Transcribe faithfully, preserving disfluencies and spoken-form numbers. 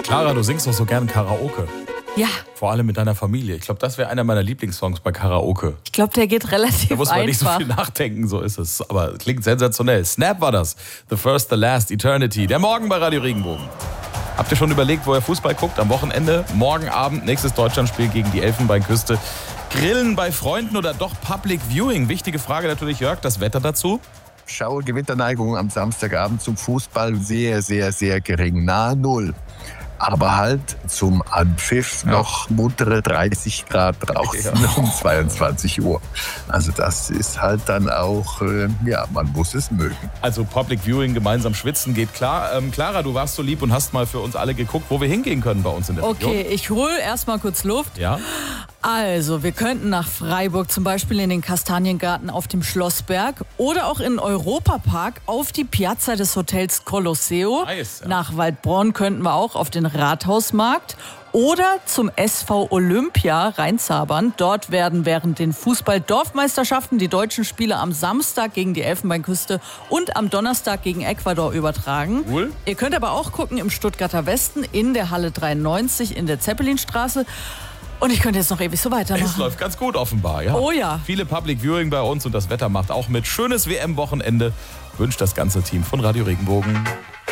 Clara, du singst doch so gern Karaoke. Ja, Vor allem mit deiner Familie. Ich glaube, das wäre einer meiner Lieblingssongs bei Karaoke. ich glaube, der geht relativ Da muss man einfach. nicht so viel nachdenken, so ist es. Aber klingt sensationell. Snap war das. The First, The Last, Eternity. Der Morgen bei Radio Regenbogen. Habt ihr schon überlegt, wo ihr Fußball guckt? Am Wochenende, morgen Abend, nächstes Deutschlandspiel gegen die Elfenbeinküste. Grillen bei Freunden oder doch Public Viewing? Wichtige Frage natürlich, Jörg, das Wetter dazu? Schauer Gewitterneigung am Samstagabend zum Fußball sehr, sehr, sehr gering. Nahe Null. Aber halt zum Anpfiff Ja. noch muntere dreißig Grad draußen Ja. um zweiundzwanzig Uhr. Also das ist halt dann auch, äh, ja, man muss es mögen. Also Public Viewing, gemeinsam schwitzen, geht klar. Ähm, Clara, du warst so lieb und hast mal für uns alle geguckt, wo wir hingehen können bei uns in der Region. Okay, ich hole erstmal kurz Luft. Ja? Also, wir könnten nach Freiburg zum Beispiel in den Kastaniengarten auf dem Schlossberg oder auch in den Europapark auf die Piazza des Hotels Colosseo. Nice, ja. Nach Waldbronn könnten wir auch auf den Rathausmarkt oder zum S V Olympia reinzabern. Dort werden während den Fußball-Dorfmeisterschaften die deutschen Spiele am Samstag gegen die Elfenbeinküste und am Donnerstag gegen Ecuador übertragen. Cool. Ihr könnt aber auch gucken im Stuttgarter Westen in der Halle dreiundneunzig in der Zeppelinstraße. Und ich könnte jetzt noch ewig so Es weitermachen. läuft ganz gut offenbar, ja. Oh ja. Viele Public Viewing bei uns und das Wetter macht auch mit. Schönes W M-Wochenende wünscht das ganze Team von Radio Regenbogen.